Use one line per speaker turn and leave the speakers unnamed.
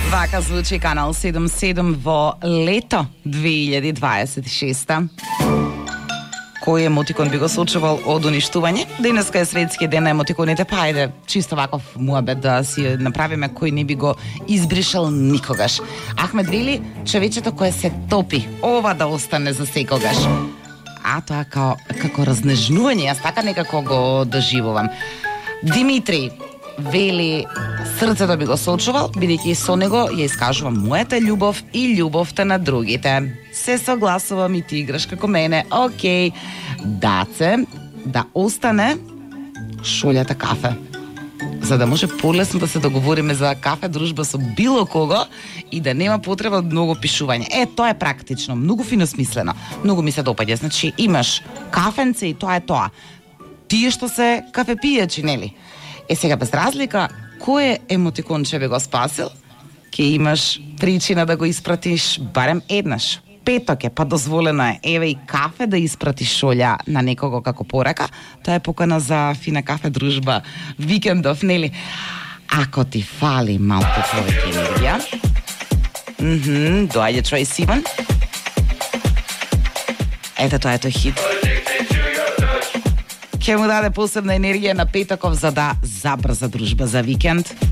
Вака звучи Канал 77 во лето 2026. Кој емотикон би го сочувал од уништување? Денеска е светски ден на емотиконите, па ајде, чисто ваков муабет да си направиме кој не би го избришал никогаш. Ахмед вели, човечето кое се топи, ова да остане за секогаш. А тоа како разнежнување, јас така некако го доживувам. Димитри вели, срцето би го сочувал, бидејќи со него ја искажувам мојата љубов и љубовта на другите. Се согласувам и ти играш како мене. Океј. Даце, да остане шолјата кафе. За да може полесно да се договориме за кафе дружба со било кого и да нема потреба од многу пишување. Тоа е практично, многу фино смислено. Многу ми се допаѓа. Значи, имаш кафенце и тоа е тоа. Тие што се кафепијачи, нели? Сега без разлика, кој емотикон ќе би го спасил, ќе имаш причина да го испратиш барем еднаш. Петок е, па дозволено е. Еве и кафе да испратиш шолја на некого како порака. Тоа е покана за фина кафе дружба викендов, нели? Ако ти фали малку повеќе енергија, доаѓа Трой Сиван. Ето тоа е тој хит. Ќе му даде посебна енергија на петоков за да забрза дружба за викенд.